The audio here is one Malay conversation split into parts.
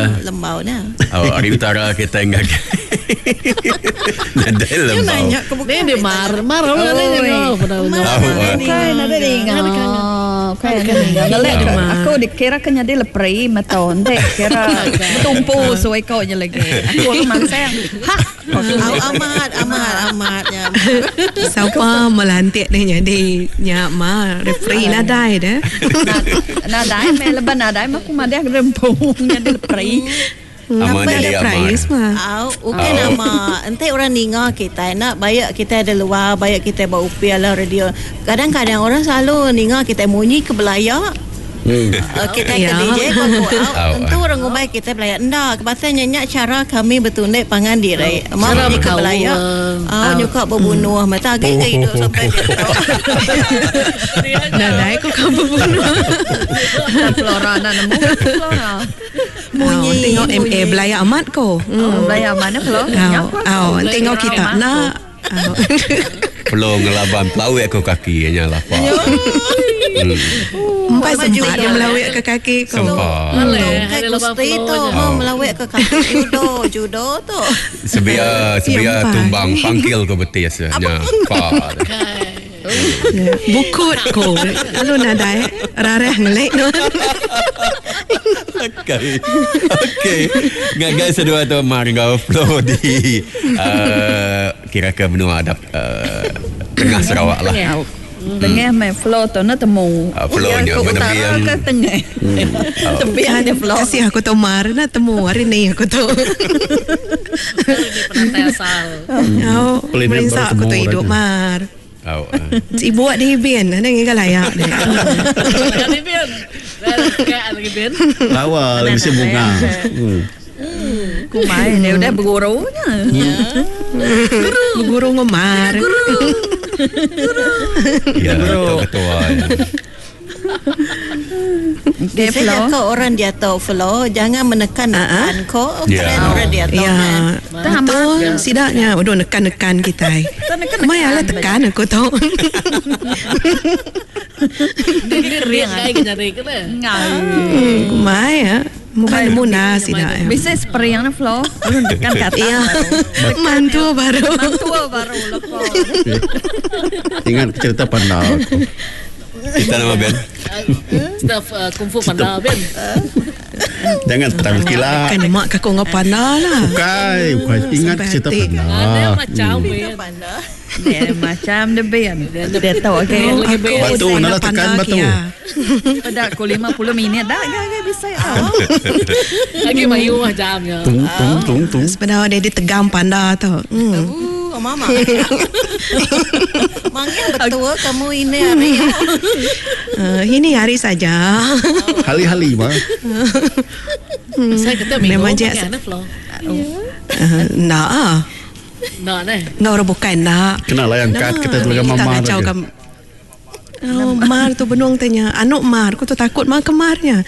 lembau dah. Hari utara kita enggak. Nada lembau. Dia marah aku dikira kena dia lepri meton dek kira tumpu suai kau je lagi. Aku memang sayang. Amat ya. Siapa melantik dia nya ma refri nadai dah. Nadai me leban nadai aku madah rempung nya dia lepri. Amat dia price mah. Okey nama. Entai orang ninga kita nak bayar kita ada luar, bayar kita bawa upiah lah radio. Kadang-kadang orang selalu ninga kita munyi ke Belaya. Kita ke DJ tentu orang ngumai kita Belaya ndak kepasal nyanyi cara kami bertunduk pangan diri mau ke Belaya nyuka berbunuh mata agak hidup sampai Nadai kau kamu bunuh. Flora nak nemu Flora Munyi tengok MA Belaya amat ko. Belaya mana kalau tengok kita nak Pelong ngelaban pelawik ke kaki hanya lapar. Empat sempat dia melawik ke kaki kau. Sempat. Kayak Gusti tu melawik ke kaki judo tu. Sebiar tumbang panggil ke betis nya. Bukut ko. Lalu nadai rareh ngelek. Okey. Ngagai sedua tu marga flow di kira-kira benua adap tengah Sarawak lah. Tengah main flow tu nak temu. Flownya utara yang ke tengah. Tepi ada flow. Kasih aku tomar nak temu hari ni aku tu. Penantai asal. Merisa aku tu hidup mar. Si buat di bin ada ngi layak deh. Di bin. Lagi bin. Lawa lagi si bunga. Ku main dia udah bergurunya. Guru ngemar. Ya, ketua. Biasanya kau orang dia tahu flow, jangan menekan kau. Orang dia tahu. Betul, sidaknya. Udah nekan kita. Mayalah tekan aku tahu. Dia kering kayak nyari ke Maya, bukan muna sidak. Bisa spray yang flow, belum tekan kata. Iya, mantua baru lepas. Ingat cerita pandal. Kita nama Ben. Staff kungfu pandal Ben. Jangan terangkilah. Kan mak kakak ngapana lah. Bukan ingat cerita pandal. Ada macam pandai. Dia macam dia Ben. Dia tahu okey. Batu nak tekan batu. Pada aku 50 minit dah agak bisa. lagi mayu macamnya. Tung. Sebenarnya dia ditegam panda tu. Mama. Manggil betul kamu ini hari. Ini hari saja. Hali-hali mah. Saya kata minggu memang pakai anak flow. Nak. Nak ni. Nak orang bukan nak. Kena layan kad kita tu dengan mama. Kita nak Mar tu benung tanya. Anak Mar, aku tu takut Mar kemarnya.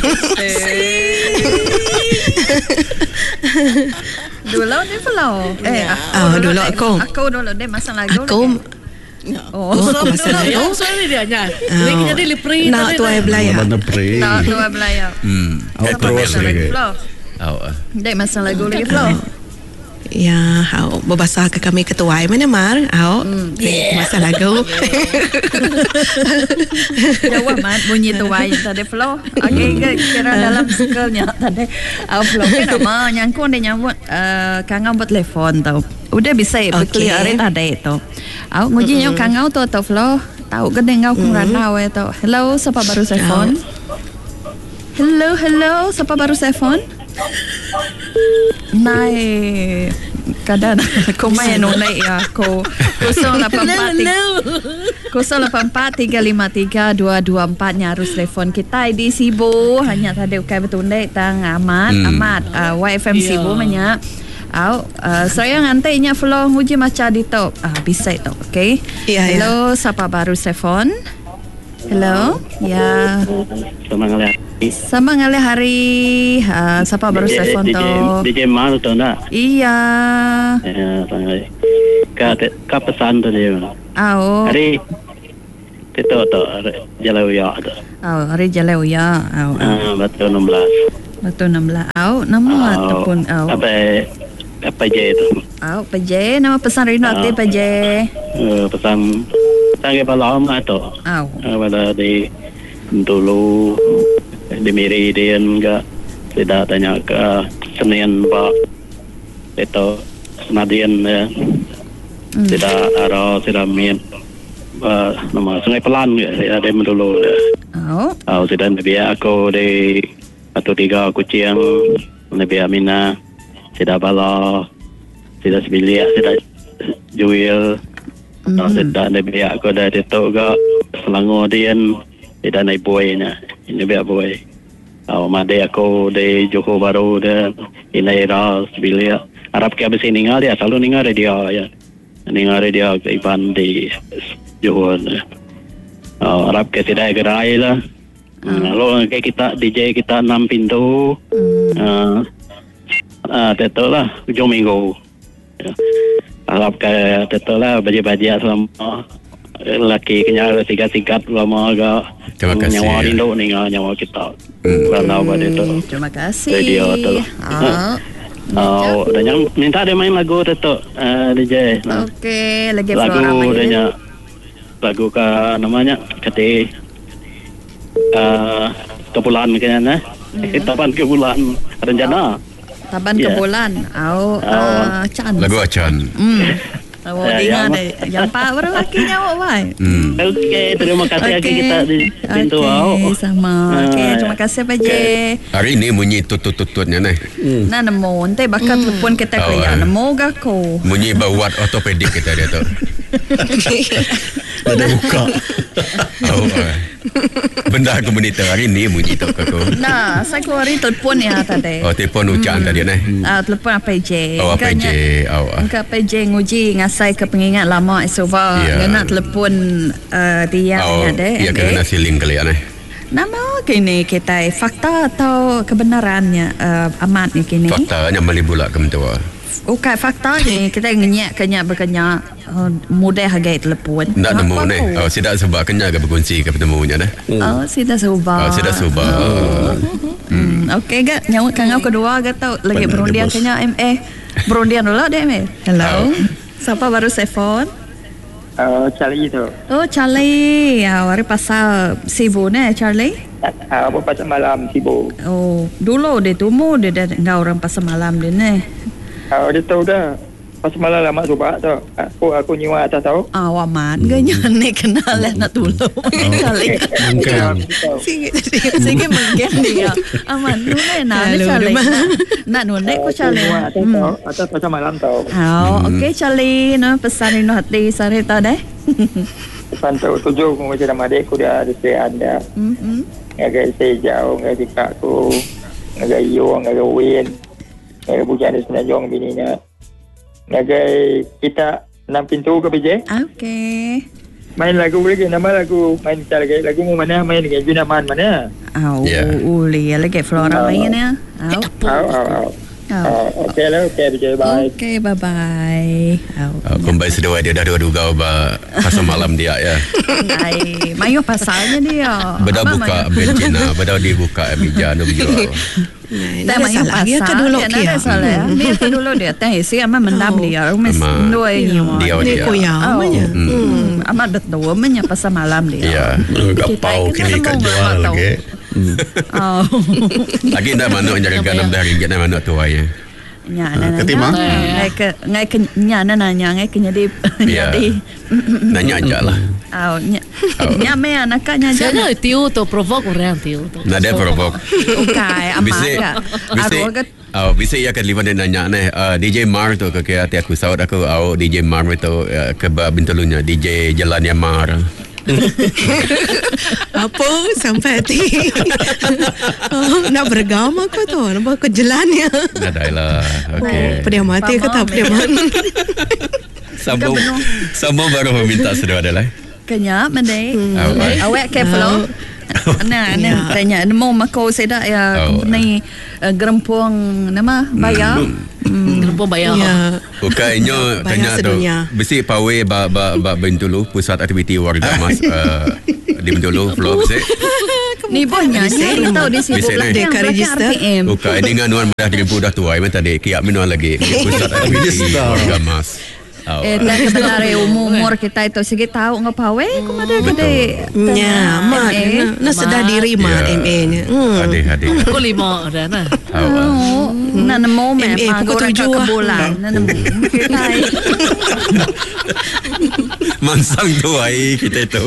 Dulu dia flow. Dulu aku. Aku dulu dia masa lagu. Aku aku masa lagu. Soalnya dia nya. Lagi jadi lipri. Nak tu ai belaya. Tak tu belaya. Awak terus lagi. Dia masa lagu lagi flow. Ya, berbahasa ke kami ketua mana Mar? Masa lagu. Jawab mat bunyi tuai tadi flow. Okey kira dalam circle-nya tadi flow nama nyangkut dia nyambut kangau buat telefon tau. Udah bisa clearin ada itu. Ngujinya kangau tu atau flow tahu gede ngau kurang itu. Hello, siapa baru telepon? Hello, siapa baru telepon? Nai kadang aku main nolai aku 084 harus telefon kita di Sibu hanya tadi ukai bertundai tang amat YFM Sibu banyak saya ngantainya flow uji macam di top bisa itu okay. Hello siapa baru telepon? Hello ya sama ngali hari siapa baru telepon tu DJ Mal tu nak iya ka pesan tu dia hari itu tu Jalauya tu hari Jalauya betul 16 Betul 16. Nama ataupun apa je tu? PJ, nama pesan rindu aktif PJ. Pesan saya balam atau pada di dulu di Meridian enggak tidak tanya ke Senin Pak itu Senadian tidak ada tidak min nama Sungai Pelan ada dulu sudah nabi aku di atau 3 kucing nabi Amina tidak bala tidak sebilia tidak juil tidak nabi aku dah itu juga Selangor dian tidak naik boynya ini biar boy made aku di Johor Bahru dan ini ras sebilia Arab ke abis ini dia selalu ningar radio ya ningar radio iban di Johor Arab ke tidak gerai lah lalu kayak kita DJ kita 6 pintu teto lah hujung minggu Arab ke teto lah baju-baju selama laki kenyal sikat-sikat lama agak nyawa rindu ningar nyawa kita karena apa itu terima kasih radio tu dan yang minta dia main lagu teto DJ okey lagi lagu dia lagu ke namanya kete kebulan kayaknya taban kebulan rencana taban kebulan Chan lagu Chan dengar deh yang power laki nyawa wai okey terima kasih kita di pintu sama terima kasih PJ hari ini bunyi tutut-tututnya nah nemu nanti bakal telepon kita kerja nemu gako bunyi bawat ortopedik kita dia tu ada buka benda komunitas hari ni bunyi tu aku saya keluarin telepon ya tadi telepon ucapan tadi telepon PJ PJ angka PJ nguji ngasai ke pengingat lama esova nak telepon dia ya kena siling kali nama kini kita fakta atau kebenarannya amatnya kini faktanya malibula kementua okay fakta ni kita ngenyak berkenyak mudah harga telepon nak nemu ni tidak sebab kenyak ke berkunci ke pertemuannya tidak sebab okey gak nyawa kangau kedua gak tau lagi berundian kenyak berundian dulu deh hello siapa baru telefon Charlie tu Charlie hari pasal sibuk ni Charlie apa pasal malam sibuk dulu dia tumu dia dah orang pasal malam dia ni dia tahu dah pasal malam lama subak tu aku nyiwa atas tahu amat ganya ni kenal lah nak tolong Charlie sikit mungkin dia aman nune nak Charlie nak nune ko Charlie atas pasal malam tahu okey Charlie no pesan ino hati sare ta deh pesan tu tujuh ko macam adik aku dia ada anda agak sejauh agak dikakku agak iyo agak win bukan ada senajong bininya ngagai kita 6 pintu ke PJ okey main lagu lagi nama lagu main lagi lagu mana main dengan Junaman mana uli lagi Flora main ya okey lah PJ bye okey bye bye kembali sedua dia dah duga pasal malam dia ya mayu pasalnya dia beda buka bencina beda dibuka meja no jual tak masalah dia tu dulu dia salah dia tu dulu dia teh isi ama mendam dia mes dua ni dia koyang amat betul menya pasal malam dia ya kapau kini kat jual lagi lagi dah mana jaga RM6 dah mana tu ya ngai nyana nanya ngai kenyadi nanya aja lah nyame anaknya aja sana tiu to provoke orang tiu nah dia provoke okay bisa ia kan liban nanya DJ Mar tu ke hati aku saud aku DJ Mar tu ke Bintulunya DJ Jalan yang Mar apa sampai hati nak bergama kau tu nak ke jalannya dah lah okey pediam mati ke tak pediam sambung baru meminta sudah adalah kenya mendai awak careful nah tanya mau makau seda ya ni gerempong nama bayar gerempong bayar bukannya tanya tu besi pawe ba Bintulu pusat aktiviti warga mas di Bintulu vlog Ni banyak ni tahu di sibuk dia kan register. Bukan ini dengan nuan dah 30 dah tua. Memang tadi kiak minuan lagi. Pusat aktiviti warga mas. Dan sebenarnya umur kita itu segi tahu ngapawe kepada gede. Ya, mat. Nak sedar diri mat MA nya. Adik. Pukul 5 dah nah. Nak nemu memang pukul 7 bulan. Nak nemu kita. Mansang tu ai kita itu.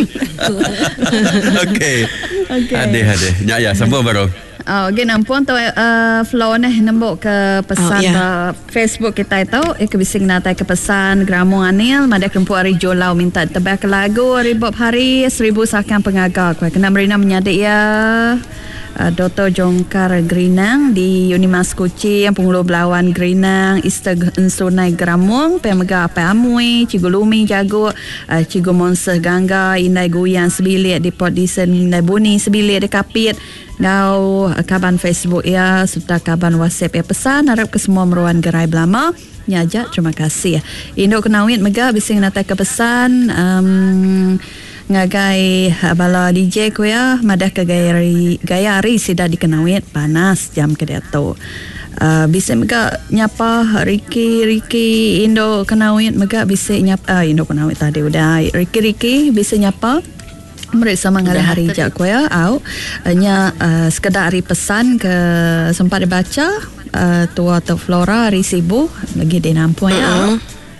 Okey. Adik. Ya, sambung baru. Okay, nampuan tu flow ni nembok ke pesan Facebook kita itu bising natai ke pesan Gramo Anil Mada Kempu Ari Jolau minta tebak lagu Ari Bob Hari 1000 sakan pengagak kena merina menyadik ya Dr. Jongkar Grinang di Unimas Kuci yang Pengulu Belawan Grinang Istag Sunai Gramong Pemega Pamui Cigu Lumi Jago Cigu Monseh Gangga Indai Guyan Sebilik di Port Disen Indai Buni Sebilik di Kapit Gau kaban Facebook ya serta kaban WhatsApp ya pesan harap ke semua meruan gerai belama nyajak terima kasih Indo Kenawit Mega bising natai ke pesan ngagai bala DJ ko ya madah ke gaya hari sida di Kenawit panas jam ke dato bisa mega nyapa Riki Indo Kenawit mega bisa nyapa Indo Kenawit tadi udah Riki bisa nyapa mereka mengalah hari jak ko ya au nya sekedar hari pesan ke sempat dibaca tua atau Flora hari sibuk lagi di nampung ya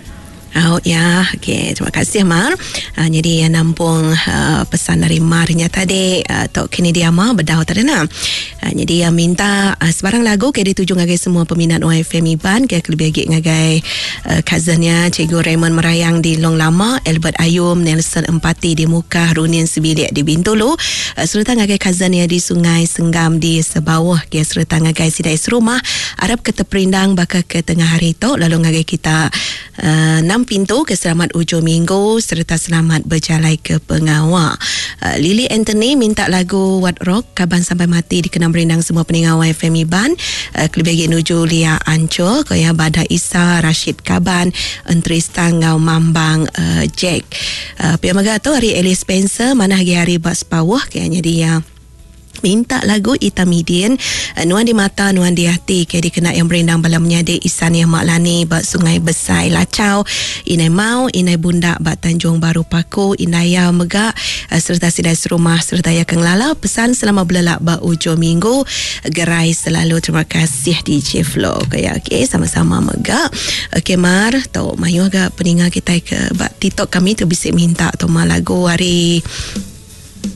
okay. Terima kasih Mar. Jadi nampung pesan dari Marnya tadi Tok kini dia mah bedau tadi nak. Jadi minta sebarang lagu ke dituju ngagai semua peminat OFM Iban ke lebih lagi ngagai cousinnya Cikgu Raymond Merayang di Long Lama, Albert Ayum, Nelson Empati di Mukah, Runin Sebilik di Bintulu, serta ngagai cousinnya di Sungai Senggam di Sebawah ke serta ngagai Sidai Serumah Arab ke Teperindang bakal ke tengah hari tu lalu ngagai kita 6 pintu ke selamat ujung minggu serta selamat berjalan ke pengawal. Lily Anthony minta lagu What Rock kaban sampai mati dikenang berindang semua peninggal FM Iban. Kelebih nuju Lia Ancol kaya Bada Isa Rashid Kaban Entristan Ngau Mambang Jack. Pihak magato hari Ellie Spencer mana hari bas pawah kayaknya dia minta lagu Itamidin Nuan di Mata Nuan di Hati ke dikena yang berendang balam menyade Isan yang Maklani bak Sungai Besai Lacau Inai Mau Inai Bunda bak Tanjung Baru Paku Inaya Megak serta Sidai Serumah serta Yakang Lala pesan selama belelak bak ujung minggu gerai selalu terima kasih DJ Flow kaya okay, sama-sama Megak okay, Mar tau mayu agak peningat kita ke bak TikTok kami tu bisa minta tu lagu hari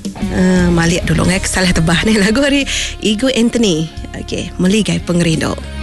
Malik dulu salah tebah ni lagu hari Igu Anthony. Okey, meligai pengerido.